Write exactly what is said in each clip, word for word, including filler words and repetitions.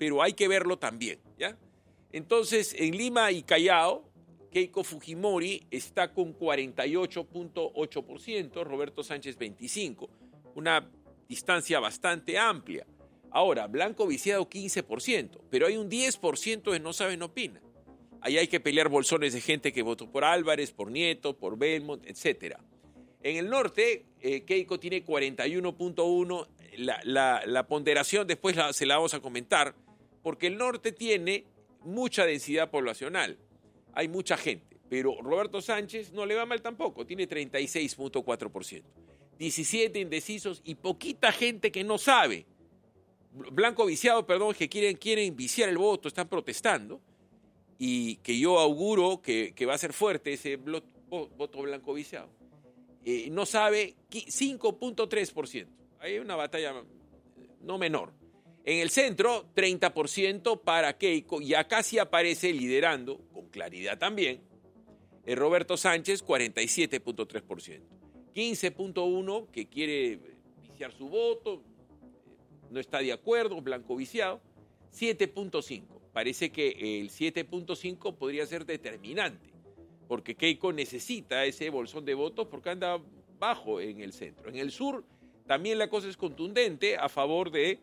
pero hay que verlo también, ¿ya? Entonces, en Lima y Callao, Keiko Fujimori está con cuarenta y ocho punto ocho por ciento, Roberto Sánchez veinticinco por ciento, una distancia bastante amplia. Ahora, Blanco Viciado quince por ciento, pero hay un diez por ciento de no sabe, no opina. Ahí hay que pelear bolsones de gente que votó por Álvarez, por Nieto, por Belmont, etcétera. En el norte, eh, Keiko tiene cuarenta y uno punto uno, la, la, la ponderación después la, se la vamos a comentar, porque el norte tiene mucha densidad poblacional, hay mucha gente, pero Roberto Sánchez no le va mal tampoco, tiene treinta y seis punto cuatro por ciento, diecisiete indecisos y poquita gente que no sabe. Blanco viciado, perdón, que quieren, quieren viciar el voto, están protestando, y que yo auguro que, que va a ser fuerte ese voto blanco viciado. Eh, no sabe cinco punto tres por ciento. Hay una batalla no menor. En el centro, treinta por ciento para Keiko, y acá sí aparece liderando, con claridad también, eh, Roberto Sánchez, cuarenta y siete punto tres por ciento. quince punto uno por ciento que quiere viciar su voto, no está de acuerdo, blanco viciado. siete punto cinco por ciento. Parece que el siete punto cinco por ciento podría ser determinante, porque Keiko necesita ese bolsón de votos porque anda bajo en el centro. En el sur también la cosa es contundente a favor de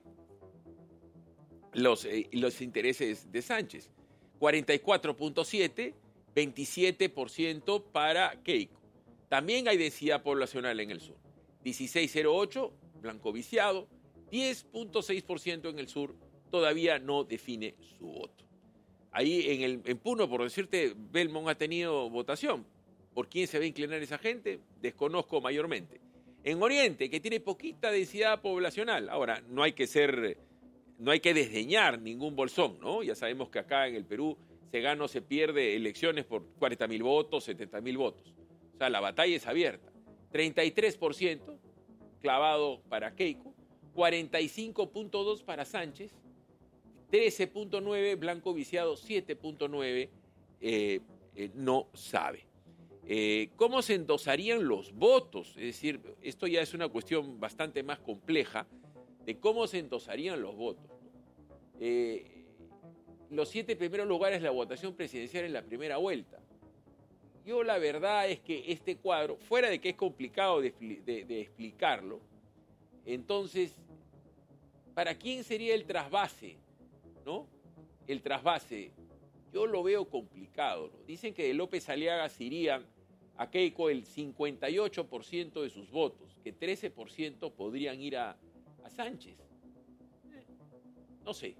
los, eh, los intereses de Sánchez. cuarenta y cuatro punto siete, veintisiete por ciento para Keiko. También hay densidad poblacional en el sur. dieciséis punto cero ocho, blanco viciado. diez punto seis por ciento en el sur todavía no define su voto. Ahí en, el, en Puno, por decirte, Belmont ha tenido votación. ¿Por quién se va a inclinar esa gente? Desconozco mayormente. En Oriente, que tiene poquita densidad poblacional. Ahora, no hay que ser, no hay que desdeñar ningún bolsón, ¿no? Ya sabemos que acá en el Perú se gana o se pierde elecciones por cuarenta mil votos, setenta mil votos. O sea, la batalla es abierta. treinta y tres por ciento clavado para Keiko, cuarenta y cinco punto dos por ciento para Sánchez, trece punto nueve blanco viciado, siete punto nueve eh, eh, no sabe. Eh, ¿Cómo se endosarían los votos? Es decir, esto ya es una cuestión bastante más compleja de cómo se endosarían los votos. Eh, los siete primeros lugares de la votación presidencial en la primera vuelta. Yo la verdad es que este cuadro, fuera de que es complicado de, de, de explicarlo, entonces, ¿para quién sería el trasvase? ¿No? El trasvase, yo lo veo complicado, ¿no? Dicen que de López Aliaga se irían a Keiko el cincuenta y ocho por ciento de sus votos, que trece por ciento podrían ir a, a Sánchez. Eh, no sé.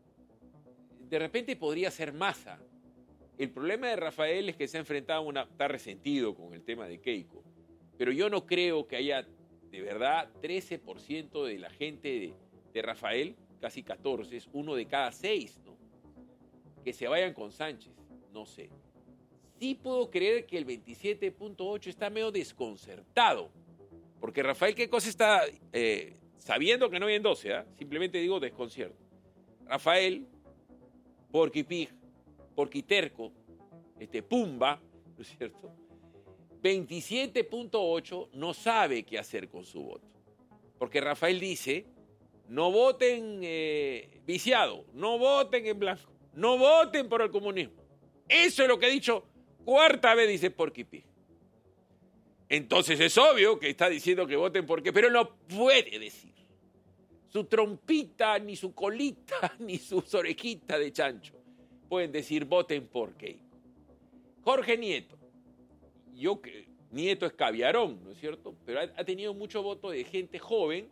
De repente podría ser Massa. El problema de Rafael es que se ha enfrentado a una... está resentido con el tema de Keiko, pero yo no creo que haya de verdad trece por ciento de la gente de, de Rafael, casi catorce, es uno de cada seis, ¿no? Que se vayan con Sánchez, no sé. Sí puedo creer que el veintisiete punto ocho está medio desconcertado, porque Rafael, ¿qué cosa está eh, sabiendo que no hay en doce? ¿eh? Simplemente digo desconcierto. Rafael, Porky Pig, Porky Terco, este, Pumba, ¿no es cierto? veintisiete punto ocho no sabe qué hacer con su voto, porque Rafael dice... No voten eh, viciado, no voten en blanco, no voten por el comunismo. Eso es lo que ha dicho cuarta vez, dice Porky Pig. Entonces es obvio que está diciendo que voten por qué, pero no puede decir. Su trompita, ni su colita, ni sus orejitas de chancho pueden decir voten por Keiko. Jorge Nieto. Yo, Nieto es caviarón, ¿no es cierto? Pero ha, ha tenido mucho voto de gente joven.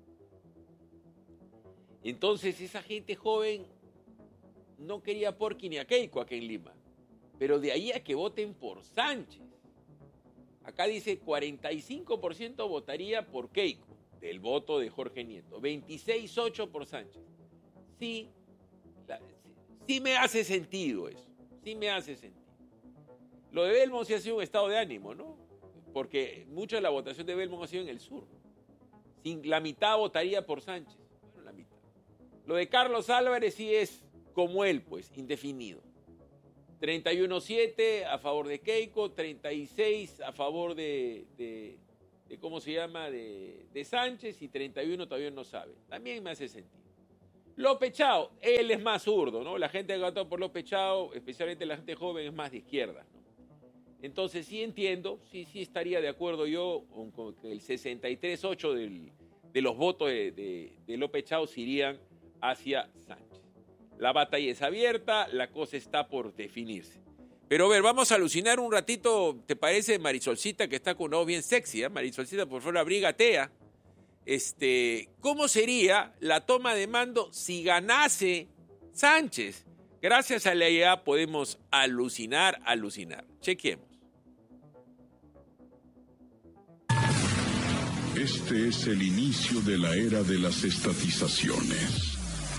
Entonces esa gente joven no quería Porky ni a Keiko aquí en Lima. Pero de ahí a que voten por Sánchez. Acá dice cuarenta y cinco por ciento votaría por Keiko, del voto de Jorge Nieto. veintiséis punto ocho por ciento por Sánchez. Sí, la, sí me hace sentido eso. Sí me hace sentido. Lo de Belmont sí ha sido un estado de ánimo, ¿no? Porque mucha de la votación de Belmont ha sido en el sur. Sin, la mitad votaría por Sánchez. Bueno, la mitad. Lo de Carlos Álvarez sí es como él, pues, indefinido. treinta y uno punto siete a favor de Keiko, treinta y seis a favor de, de, de ¿cómo se llama?, de, de Sánchez, y treinta y uno todavía no sabe. También me hace sentido. López Chao, él es más zurdo, ¿no? La gente que ha votado por López Chao, especialmente la gente joven, es más de izquierda, ¿no? Entonces sí entiendo, sí, sí estaría de acuerdo yo con, con que el sesenta y tres punto ocho del, de los votos de, de, de López Chao se irían hacia Sánchez. La batalla es abierta, la cosa está por definirse. Pero a ver, vamos a alucinar un ratito, ¿te parece, Marisolcita, que está con una voz bien sexy? ¿eh? Marisolcita, por favor, abrígatea. Este, ¿cómo sería la toma de mando si ganase Sánchez? Gracias a la I A podemos alucinar, alucinar. Chequemos. Este es el inicio de la era de las estatizaciones.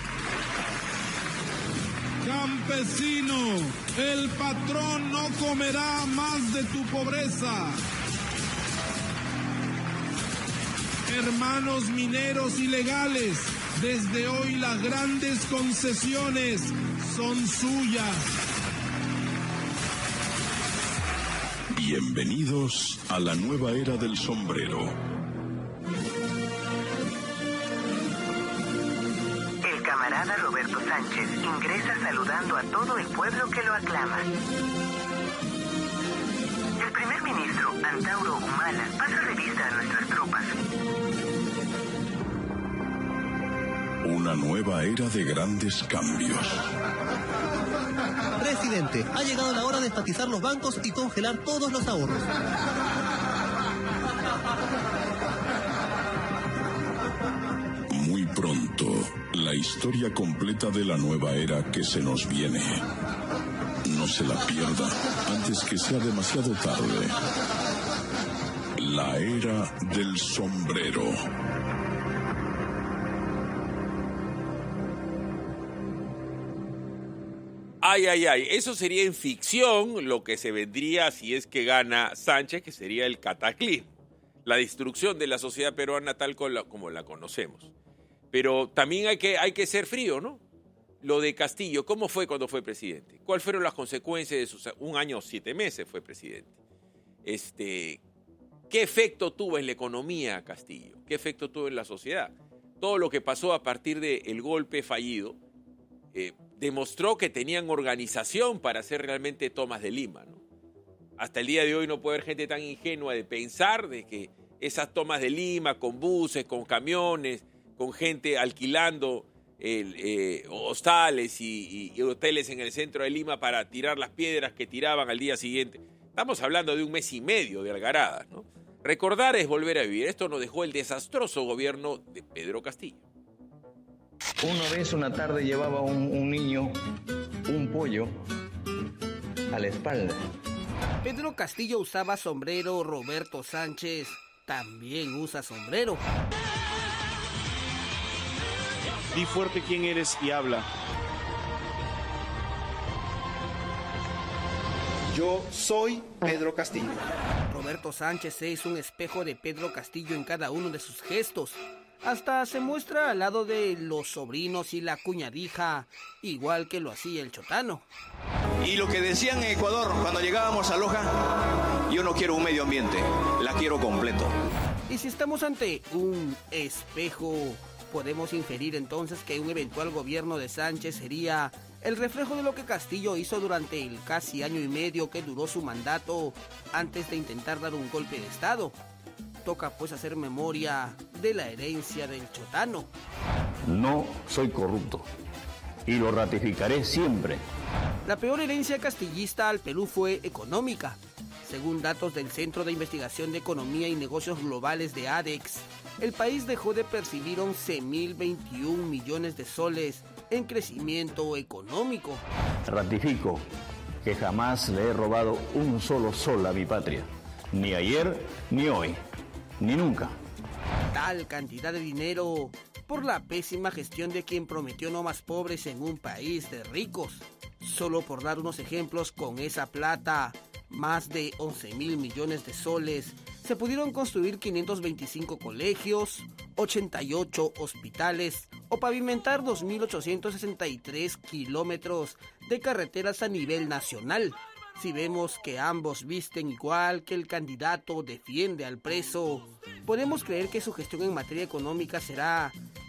Campesino, el patrón no comerá más de tu pobreza. Hermanos mineros ilegales, desde hoy las grandes concesiones son suyas. Bienvenidos a la nueva era del sombrero. El camarada Roberto Sánchez ingresa saludando a todo el pueblo que lo aclama. El primer ministro, Antauro Humala, pasa revista a nuestras tropas. Una nueva era de grandes cambios. Presidente, ha llegado la hora de estatizar los bancos y congelar todos los ahorros. Muy pronto, la historia completa de la nueva era que se nos viene. No se la pierda antes que sea demasiado tarde. La era del sombrero. Ay, ay, ay, eso sería en ficción lo que se vendría si es que gana Sánchez, que sería el cataclismo, la destrucción de la sociedad peruana tal como la conocemos. Pero también hay que, hay que ser frío, ¿no? Lo de Castillo, ¿cómo fue cuando fue presidente? ¿Cuáles fueron las consecuencias de sus un año o siete meses fue presidente? Este, ¿qué efecto tuvo en la economía Castillo? ¿Qué efecto tuvo en la sociedad? Todo lo que pasó a partir del golpe fallido eh, demostró que tenían organización para hacer realmente tomas de Lima, ¿no? Hasta el día de hoy no puede haber gente tan ingenua de pensar de que esas tomas de Lima con buses, con camiones, con gente alquilando el, eh, hostales y, y, y hoteles en el centro de Lima para tirar las piedras que tiraban al día siguiente. Estamos hablando de un mes y medio de algaradas, ¿no? Recordar es volver a vivir. Esto nos dejó el desastroso gobierno de Pedro Castillo. Una vez, una tarde, llevaba un, un niño un pollo a la espalda. Pedro Castillo usaba sombrero, Roberto Sánchez también usa sombrero. Di fuerte quién eres y habla. Yo soy Pedro Castillo. Roberto Sánchez es un espejo de Pedro Castillo en cada uno de sus gestos. Hasta se muestra al lado de los sobrinos y la cuñadija, igual que lo hacía el chotano. Y lo que decían en Ecuador cuando llegábamos a Loja, yo no quiero un medio ambiente, la quiero completo. Y si estamos ante un espejo, podemos inferir entonces que un eventual gobierno de Sánchez sería el reflejo de lo que Castillo hizo durante el casi año y medio que duró su mandato antes de intentar dar un golpe de Estado. Toca pues hacer memoria de la herencia del chotano. No soy corrupto y lo ratificaré siempre. La peor herencia castillista al Perú fue económica. Según datos del Centro de Investigación de Economía y Negocios Globales de ADEX, el país dejó de percibir once mil veintiún millones de soles en crecimiento económico. Ratifico que jamás le he robado un solo sol a mi patria, ni ayer, ni hoy, ni nunca. Tal cantidad de dinero por la pésima gestión de quien prometió no más pobres en un país de ricos. Solo por dar unos ejemplos, con esa plata, más de once mil millones de soles, se pudieron construir quinientos veinticinco colegios, ochenta y ocho hospitales o pavimentar dos mil ochocientos sesenta y tres kilómetros de carreteras a nivel nacional. Si vemos que ambos visten igual, que el candidato defiende al preso, podemos creer que su gestión en materia económica será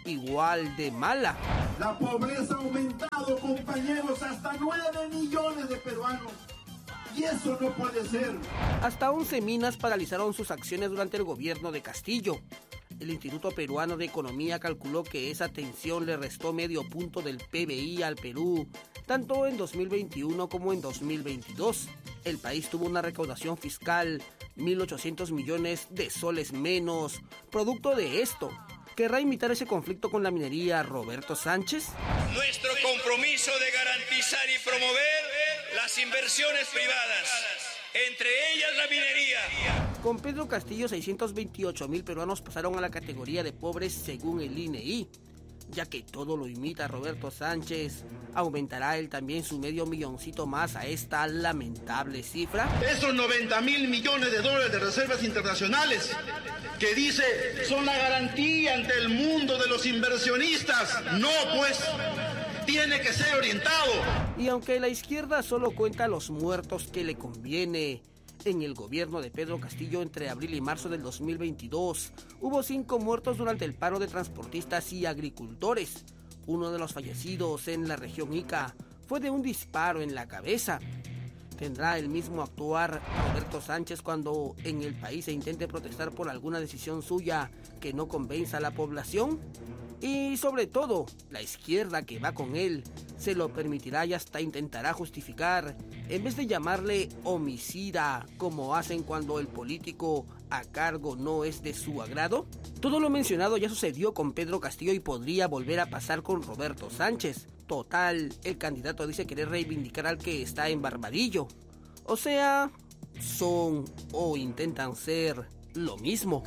igual de mala. La pobreza ha aumentado, compañeros, hasta nueve millones de peruanos. Y eso no puede ser. Hasta once minas paralizaron sus acciones durante el gobierno de Castillo. El Instituto Peruano de Economía calculó que esa tensión le restó medio punto del P B I al Perú, tanto en dos mil veintiuno como en dos mil veintidós. El país tuvo una recaudación fiscal mil ochocientos millones de soles menos. Producto de esto, ¿querrá imitar ese conflicto con la minería Roberto Sánchez? Nuestro compromiso de garantizar y promover las inversiones privadas, entre ellas la minería. Con Pedro Castillo, seiscientos veintiocho mil peruanos pasaron a la categoría de pobres según el I N E I. Ya que todo lo imita Roberto Sánchez, ¿aumentará él también su medio milloncito más a esta lamentable cifra? Esos noventa mil millones de dólares de reservas internacionales que dice son la garantía ante el mundo de los inversionistas. No, pues, tiene que ser orientado. Y aunque la izquierda solo cuenta los muertos que le conviene, en el gobierno de Pedro Castillo entre abril y marzo del dos mil veintidós hubo cinco muertos durante el paro de transportistas y agricultores. Uno de los fallecidos en la región Ica fue de un disparo en la cabeza. ¿Tendrá el mismo actuar Roberto Sánchez cuando en el país se intente protestar por alguna decisión suya que no convenza a la población? Y sobre todo, la izquierda que va con él se lo permitirá y hasta intentará justificar, en vez de llamarle homicida, como hacen cuando el político a cargo no es de su agrado. Todo lo mencionado ya sucedió con Pedro Castillo y podría volver a pasar con Roberto Sánchez. Total, el candidato dice querer reivindicar al que está en Barbadillo. O sea, son o intentan ser lo mismo.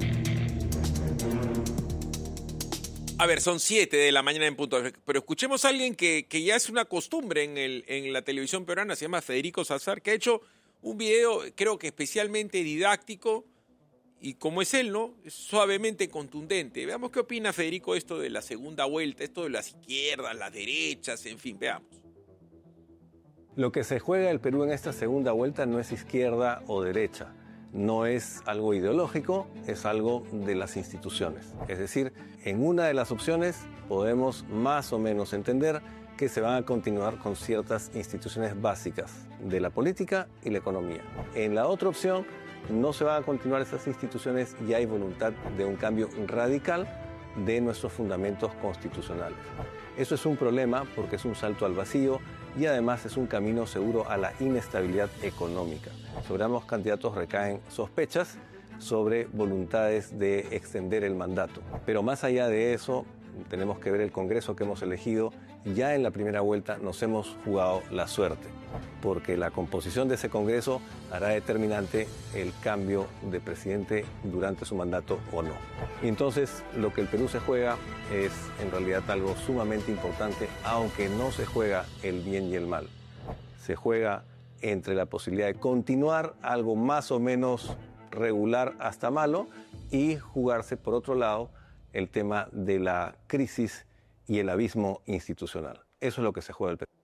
A ver, son siete de la mañana en punto. Pero escuchemos a alguien que, que ya es una costumbre en, el, en la televisión peruana, se llama Federico Salazar, que ha hecho un video, creo que especialmente didáctico, y como es él, ¿no? Es suavemente contundente. Veamos qué opina Federico esto de la segunda vuelta, esto de las izquierdas, las derechas, en fin, veamos. Lo que se juega el Perú en esta segunda vuelta no es izquierda o derecha. No es algo ideológico, es algo de las instituciones. Es decir, en una de las opciones podemos más o menos entender que se van a continuar con ciertas instituciones básicas de la política y la economía. En la otra opción no se van a continuar esas instituciones y hay voluntad de un cambio radical de nuestros fundamentos constitucionales. Eso es un problema porque es un salto al vacío y además es un camino seguro a la inestabilidad económica. Sobre ambos candidatos recaen sospechas sobre voluntades de extender el mandato. Pero más allá de eso, tenemos que ver el Congreso que hemos elegido. Ya en la primera vuelta nos hemos jugado la suerte, porque la composición de ese Congreso hará determinante el cambio de presidente durante su mandato o no. Y entonces lo que el Perú se juega es en realidad algo sumamente importante, aunque no se juega el bien y el mal. Se juega entre la posibilidad de continuar algo más o menos regular hasta malo y jugarse por otro lado el tema de la crisis y el abismo institucional. Eso es lo que se juega el Perú.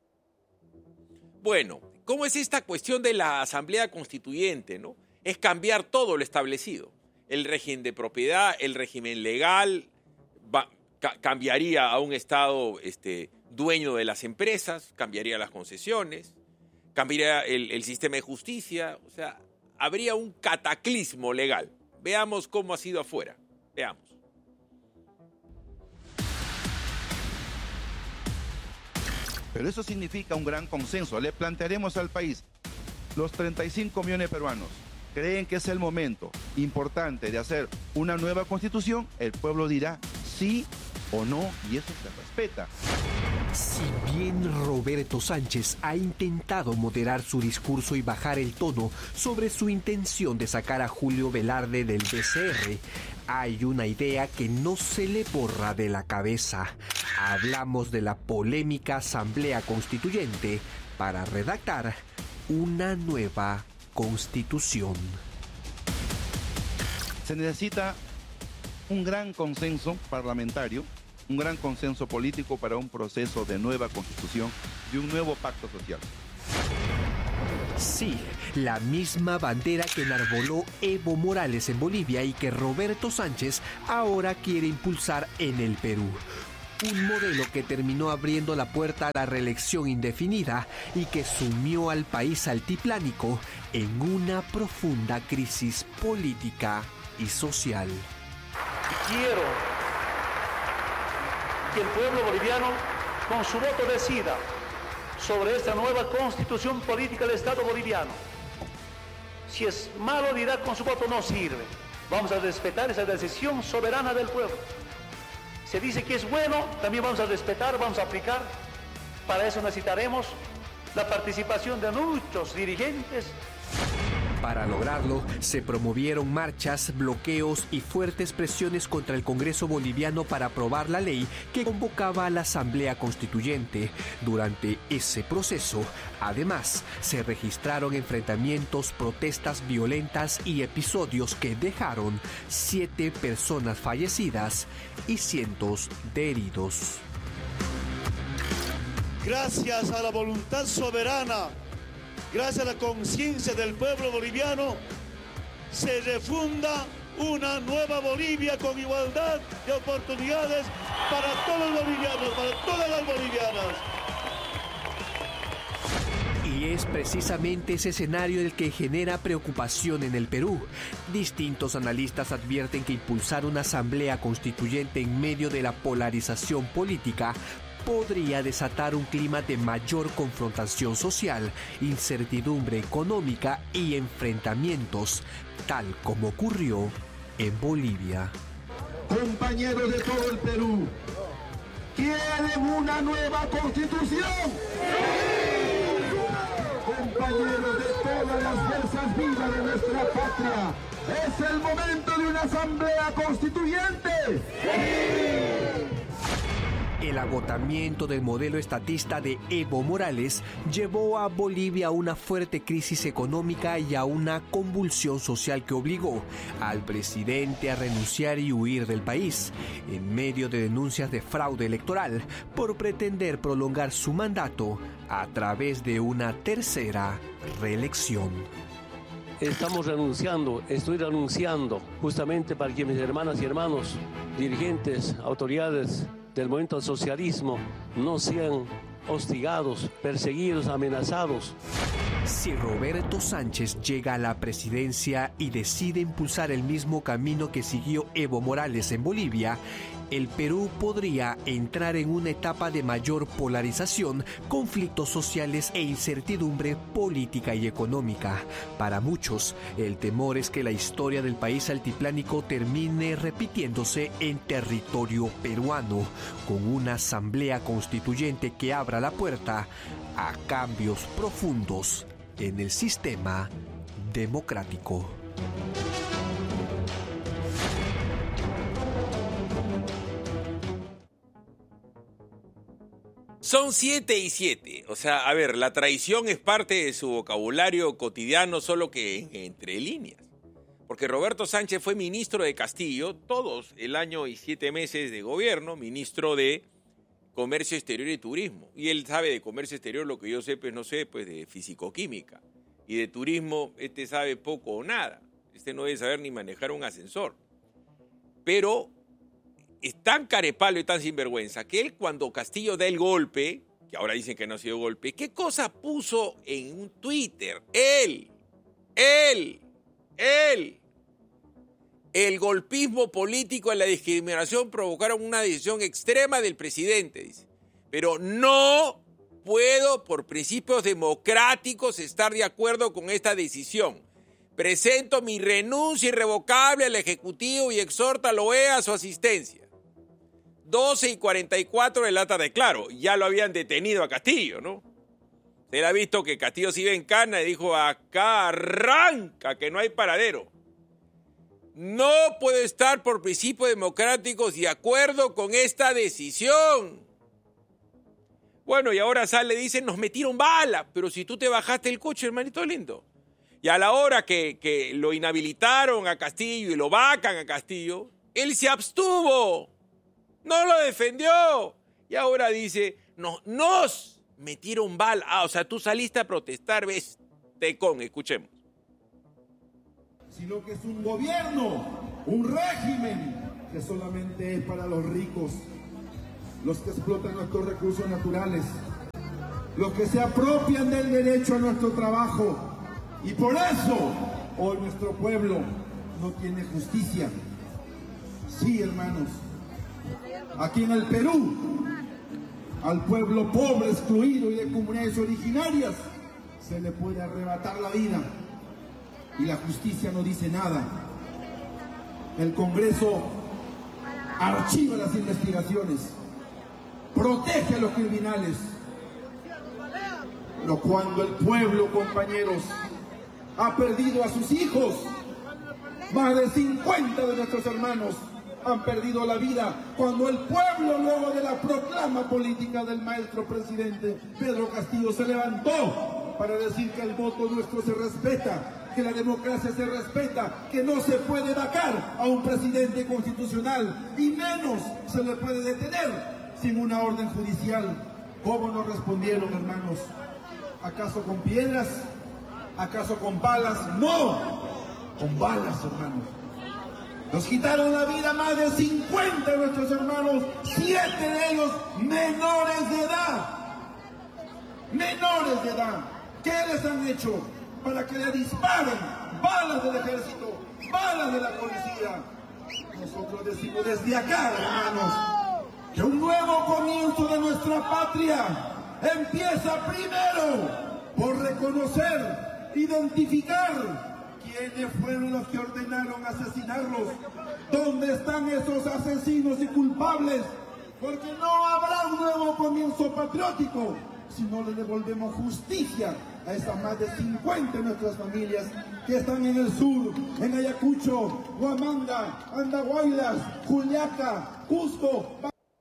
Bueno, ¿cómo es esta cuestión de la Asamblea Constituyente, no? Es cambiar todo lo establecido. El régimen de propiedad, el régimen legal, va, ca- cambiaría a un Estado este, dueño de las empresas, cambiaría las concesiones, cambiaría el, el sistema de justicia, o sea, habría un cataclismo legal. Veamos cómo ha sido afuera. Veamos. Pero eso significa un gran consenso. Le plantearemos al país, los treinta y cinco millones de peruanos creen que es el momento importante de hacer una nueva constitución, el pueblo dirá sí o no y eso se respeta. Si bien Roberto Sánchez ha intentado moderar su discurso y bajar el tono sobre su intención de sacar a Julio Velarde del B C R, hay una idea que no se le borra de la cabeza. Hablamos de la polémica Asamblea Constituyente para redactar una nueva constitución. Se necesita un gran consenso parlamentario, un gran consenso político para un proceso de nueva constitución y un nuevo pacto social. Sí, la misma bandera que enarboló Evo Morales en Bolivia y que Roberto Sánchez ahora quiere impulsar en el Perú. Un modelo que terminó abriendo la puerta a la reelección indefinida y que sumió al país altiplánico en una profunda crisis política y social. Quiero que el pueblo boliviano con su voto decida sobre esta nueva constitución política del Estado boliviano. Si es malo, dirá con su voto no sirve. Vamos a respetar esa decisión soberana del pueblo. Se dice que es bueno, también vamos a respetar, vamos a aplicar. Para eso necesitaremos la participación de muchos dirigentes. Para lograrlo, se promovieron marchas, bloqueos y fuertes presiones contra el Congreso boliviano para aprobar la ley que convocaba a la Asamblea Constituyente. Durante ese proceso, además, se registraron enfrentamientos, protestas violentas y episodios que dejaron siete personas fallecidas y cientos de heridos. Gracias a la voluntad soberana, gracias a la conciencia del pueblo boliviano, se refunda una nueva Bolivia con igualdad de oportunidades para todos los bolivianos, para todas las bolivianas. Y es precisamente ese escenario el que genera preocupación en el Perú. Distintos analistas advierten que impulsar una asamblea constituyente en medio de la polarización política podría desatar un clima de mayor confrontación social, incertidumbre económica y enfrentamientos, tal como ocurrió en Bolivia. Compañeros de todo el Perú, ¿quieren una nueva constitución? ¡Sí! Compañeros de todas las fuerzas vivas de nuestra patria, ¿es el momento de una asamblea constituyente? ¡Sí! El agotamiento del modelo estatista de Evo Morales llevó a Bolivia a una fuerte crisis económica y a una convulsión social que obligó al presidente a renunciar y huir del país, en medio de denuncias de fraude electoral por pretender prolongar su mandato a través de una tercera reelección. Estamos renunciando, estoy renunciando justamente para que mis hermanas y hermanos, dirigentes, autoridades del movimiento al socialismo no sean hostigados, perseguidos, amenazados. Si Roberto Sánchez llega a la presidencia y decide impulsar el mismo camino que siguió Evo Morales en Bolivia, el Perú podría entrar en una etapa de mayor polarización, conflictos sociales e incertidumbre política y económica. Para muchos, el temor es que la historia del país altiplánico termine repitiéndose en territorio peruano, con una asamblea constituyente que abra la puerta a cambios profundos en el sistema democrático. Son siete y siete. O sea, a ver, la traición es parte de su vocabulario cotidiano, solo que en, entre líneas. Porque Roberto Sánchez fue ministro de Castillo, todos el año y siete meses de gobierno, ministro de Comercio Exterior y Turismo. Y él sabe de comercio exterior lo que yo sé, pues no sé, pues de fisicoquímica. Y de turismo, este sabe poco o nada. Este no debe saber ni manejar un ascensor. Pero es tan carepalo y tan sinvergüenza que él, cuando Castillo da el golpe, que ahora dicen que no ha sido golpe, ¿qué cosa puso en un Twitter? Él, él, él. El golpismo político y la discriminación provocaron una decisión extrema del presidente, dice. Pero no puedo, por principios democráticos, estar de acuerdo con esta decisión. Presento mi renuncia irrevocable al Ejecutivo y exhorto a la O E A a su asistencia. doce y cuarenta y cuatro de la tarde. Claro, ya lo habían detenido a Castillo, ¿no? Se le ha visto que Castillo se iba en cana y dijo, acá arranca, que no hay paradero. No puedo estar por principios democráticos de acuerdo con esta decisión. Bueno, y ahora sale y dice, nos metieron bala, pero si tú te bajaste el coche, hermanito lindo. Y a la hora que, que lo inhabilitaron a Castillo y lo vacan a Castillo, él se abstuvo. No lo defendió. Y ahora dice, no, nos metieron bala. Ah, o sea, tú saliste a protestar, ¿ves? Tecón. Escuchemos. Sino que es un gobierno, un régimen que solamente es para los ricos, los que explotan nuestros recursos naturales, los que se apropian del derecho a nuestro trabajo. Y por eso hoy nuestro pueblo no tiene justicia. Sí, hermanos, aquí en el Perú, al pueblo pobre, excluido y de comunidades originarias, se le puede arrebatar la vida y la justicia no dice nada. El Congreso archiva las investigaciones, protege a los criminales. Pero cuando el pueblo, compañeros, ha perdido a sus hijos, más de cincuenta de nuestros hermanos han perdido la vida, cuando el pueblo, luego de la proclama política del maestro presidente Pedro Castillo, se levantó para decir que el voto nuestro se respeta, que la democracia se respeta, que no se puede vacar a un presidente constitucional y menos se le puede detener sin una orden judicial. ¿Cómo nos respondieron, hermanos? ¿Acaso con piedras? ¿Acaso con balas? No, con balas, hermanos. Nos quitaron la vida más de cincuenta de nuestros hermanos, siete de ellos menores de edad. Menores de edad. ¿Qué les han hecho? Para que le disparen balas del ejército, balas de la policía. Nosotros decimos desde acá, hermanos, que un nuevo comienzo de nuestra patria empieza primero por reconocer, identificar quiénes fueron los que ordenaron asesinarlos, dónde están esos asesinos y culpables, porque no habrá un nuevo comienzo patriótico si no le devolvemos justicia a esas más de cincuenta de nuestras familias que están en el sur, en Ayacucho, Huamanga, Andahuaylas, Juliaca, Cusco.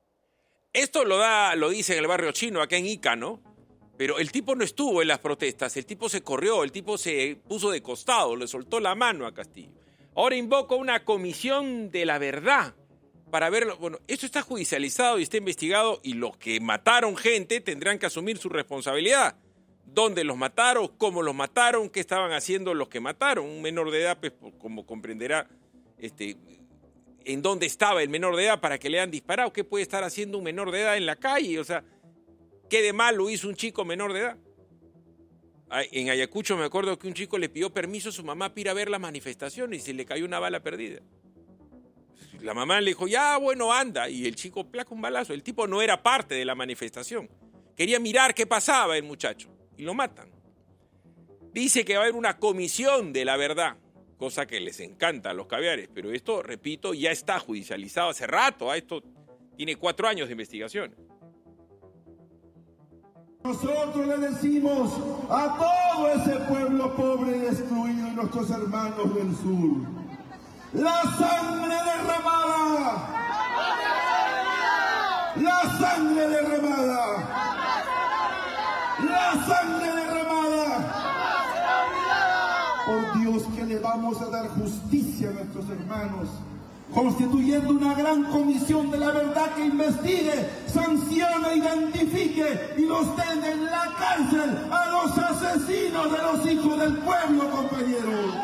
Esto lo da, lo dice en el barrio chino, acá en Ica, ¿no? Pero el tipo no estuvo en las protestas, el tipo se corrió, el tipo se puso de costado, le soltó la mano a Castillo. Ahora invoca una comisión de la verdad para verlo. Bueno, esto está judicializado y está investigado y los que mataron gente tendrán que asumir su responsabilidad. ¿Dónde los mataron? ¿Cómo los mataron? ¿Qué estaban haciendo los que mataron? Un menor de edad, pues, como comprenderá, este, ¿en dónde estaba el menor de edad para que le hayan disparado? ¿Qué puede estar haciendo un menor de edad en la calle? O sea, ¿qué de malo hizo un chico menor de edad? En Ayacucho me acuerdo que un chico le pidió permiso a su mamá para ir a ver las manifestaciones y se le cayó una bala perdida. La mamá le dijo, ya, bueno, anda. Y el chico placa un balazo. El tipo no era parte de la manifestación. Quería mirar qué pasaba el muchacho. Y lo matan. Dice que va a haber una comisión de la verdad, cosa que les encanta a los caviares. Pero esto, repito, ya está judicializado hace rato. Esto tiene cuatro años de investigación. Nosotros le decimos a todo ese pueblo pobre y excluido, nuestros hermanos del sur, la sangre derramada, la sangre derramada, la sangre derramada. Por Dios que le vamos a dar justicia a nuestros hermanos, constituyendo una gran comisión de la verdad que investigue, sancione, identifique y los tenga en la cárcel a los asesinos de los hijos del pueblo, compañeros.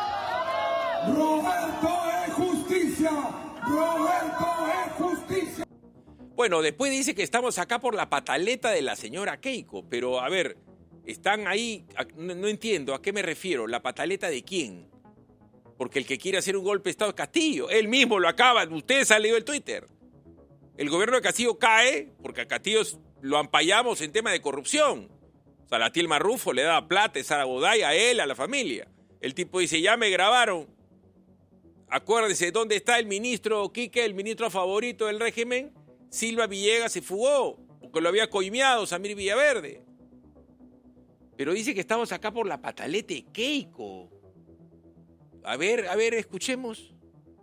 Roberto es justicia, Roberto es justicia. Bueno, después dice que estamos acá por la pataleta de la señora Keiko, pero a ver, están ahí, no, no entiendo, ¿a qué me refiero? ¿La pataleta de quién? Porque el que quiere hacer un golpe de Estado es Castillo. Él mismo lo acaba. Ustedes han leído el Twitter. El gobierno de Castillo cae porque a Castillo lo ampallamos en tema de corrupción. Salatiel Marrufo le daba plata a Sara Goday, a él, a la familia. El tipo dice, ya me grabaron. Acuérdense, ¿dónde está el ministro Quique, el ministro favorito del régimen? Silva Villegas se fugó porque lo había coimeado Samir Villaverde. Pero dice que estamos acá por la pataleta de Keiko. A ver, a ver, escuchemos.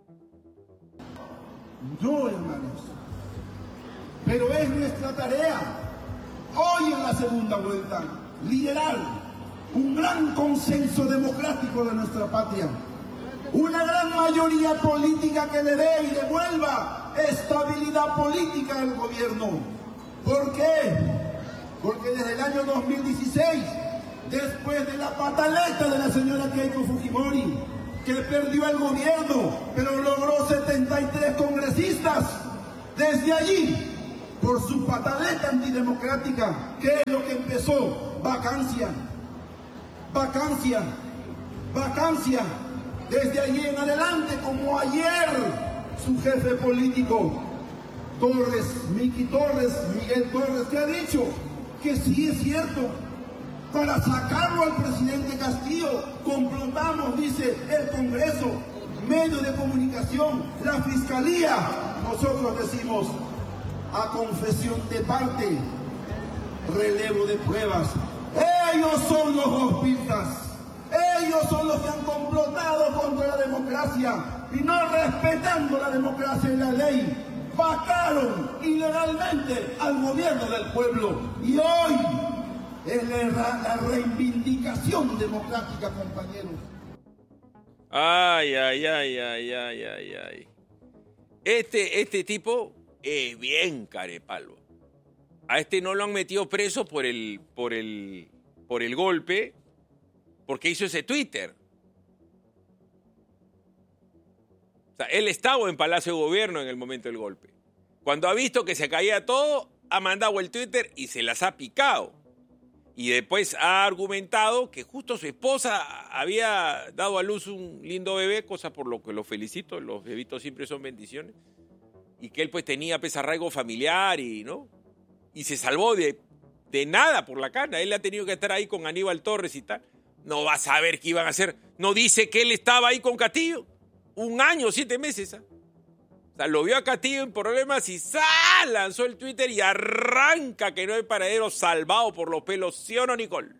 No, hermanos. Pero es nuestra tarea, hoy en la segunda vuelta, liderar un gran consenso democrático de nuestra patria. Una gran mayoría política que le dé y devuelva estabilidad política al gobierno. ¿Por qué? Porque desde el año dos mil dieciséis después de la pataleta de la señora Keiko Fujimori, que perdió el gobierno, pero logró setenta y tres congresistas. Desde allí, por su pataleta antidemocrática, ¿qué es lo que empezó? Vacancia, vacancia, vacancia. Desde allí en adelante, como ayer, su jefe político, Torres, Miki Torres, Miguel Torres, que ha dicho que sí es cierto, para sacarlo al presidente Castillo, complotamos, dice el Congreso, medios de comunicación, la Fiscalía. Nosotros decimos, a confesión de parte, relevo de pruebas. Ellos son los golpistas, ellos son los que han complotado contra la democracia y no respetando la democracia y la ley. Vacaron ilegalmente al gobierno del pueblo y hoy es la, la reivindicación democrática, compañeros. Ay, ay, ay, ay, ay, ay, ay. Este, este tipo es bien carepalo. A este no lo han metido preso por el, por el, por el golpe, porque hizo ese Twitter. O sea, él estaba en Palacio de Gobierno en el momento del golpe. Cuando ha visto que se caía todo, ha mandado el Twitter y se las ha picado. Y después ha argumentado que justo su esposa había dado a luz un lindo bebé, cosa por lo que lo felicito, los bebitos siempre son bendiciones, y que él pues tenía pues arraigo familiar y, ¿no? Y se salvó de, de nada por la cana. Él ha tenido que estar ahí con Aníbal Torres y tal. No va a saber qué iban a hacer. No dice que él estaba ahí con Castillo. Un año, siete meses. ¿eh? O sea, lo vio a Castillo en problemas y ¡zah! Lanzó el Twitter y arranca que no hay paradero, salvado por los pelos. ¿Sí o no, Nicole?